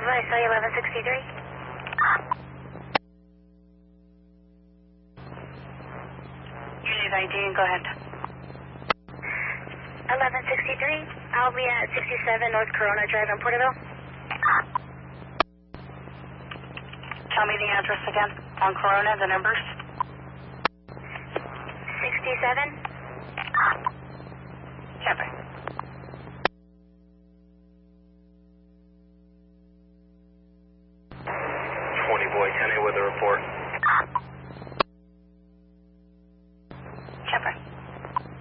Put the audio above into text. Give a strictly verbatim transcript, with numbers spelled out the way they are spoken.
I saw you eleven sixty-three. You need I D and go ahead. eleven sixty-three, I'll be at sixty-seven North Corona Drive in Porterville. Tell me the address again. On Corona, the numbers. sixty-seven. Copy. twenty boy, ten A with a report.